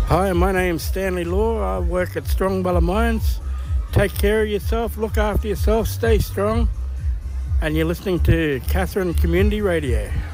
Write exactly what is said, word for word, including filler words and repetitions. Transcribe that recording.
Hi, my name's Stanley Law. I work at Strongbella Mines. Take care of yourself, look after yourself, stay strong. And you're listening to Catherine Community Radio.